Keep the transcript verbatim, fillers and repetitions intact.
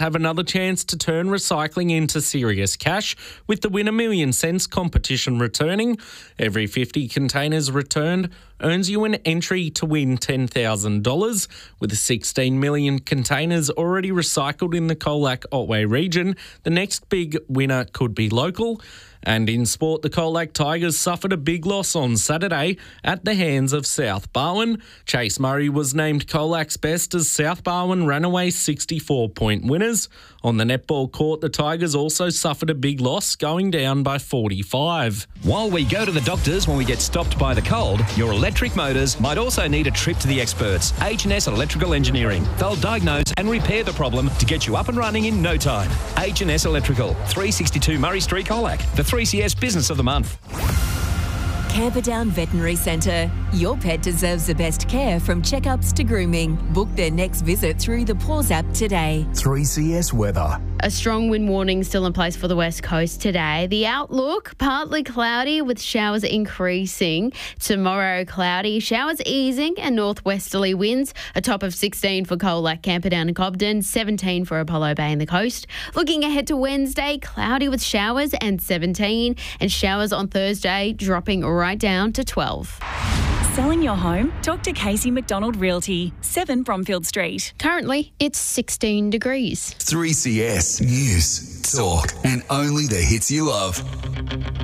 have another chance to turn recycling into serious cash with the Win a Million Cents competition returning. Every fifty containers returned earns you an entry to win ten thousand dollars. With sixteen million containers already recycled in the Colac-Otway region, the next big winner could be local. And in sport, the Colac Tigers suffered a big loss on Saturday at the hands of South Barwon. Chase Murray was named Colac's best as South Barwon ran away sixty-four point winners. On the netball court, the Tigers also suffered a big loss, going down by forty-five. While we go to the doctors when we get stopped by the cold, your electric motors might also need a trip to the experts, H and S Electrical Engineering. They'll diagnose and repair the problem to get you up and running in no time. H and S Electrical, three sixty-two Murray Street, Colac, the three C S Business of the Month. Camperdown Veterinary Centre. Your pet deserves the best care, from checkups to grooming. Book their next visit through the Paws app today. three C S weather. A strong wind warning still in place for the west coast today. The outlook, partly cloudy with showers increasing. Tomorrow, cloudy, showers easing and northwesterly winds. A top of sixteen for Colac, Camperdown and Cobden, seventeen for Apollo Bay and the coast. Looking ahead to Wednesday, cloudy with showers and seventeen, and showers on Thursday dropping right down to twelve. Selling your home? Talk to Casey McDonald Realty, seven Bromfield Street. Currently, it's sixteen degrees. three C S News, talk, and only the hits you love.